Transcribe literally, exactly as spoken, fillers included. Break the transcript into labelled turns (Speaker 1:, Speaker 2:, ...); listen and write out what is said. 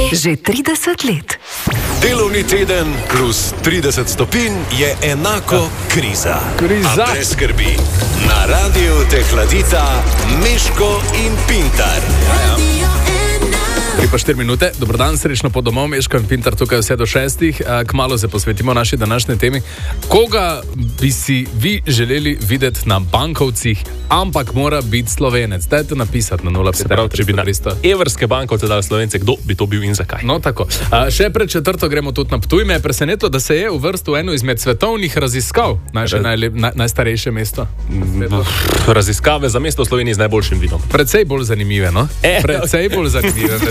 Speaker 1: Že trideset let.
Speaker 2: Delovni teden plus trideset stopinj je enako kriza.
Speaker 3: Kriza.
Speaker 2: A brez skrbi. Na radiju te hladita Meško in Pintar.
Speaker 3: tri pa štiri minute, dobrodan, srečno po domov, Meško in Pintar tukaj vse do šestih. Kmalu se posvetimo naši današnji temi. Koga bi si vi želeli videti na bankovcih, ampak mora biti Slovenec? Dajte napisati na nula pet pet, če bi na listo.
Speaker 4: Evrske bankovce dali Slovence, kdo bi to bil in zakaj?
Speaker 3: No, tako. A, še pred četrto gremo tudi na Ptuj. Me je presenetilo, da se je uvrstil eno izmed svetovnih raziskav. Naše najlep, naj, najstarejše mesto.
Speaker 4: Raziskave za mesto v Sloveniji z najboljšim vinom.
Speaker 3: Predvsej bolj zanimive, no?
Speaker 4: E.
Speaker 3: Predvsej bolj zanimive.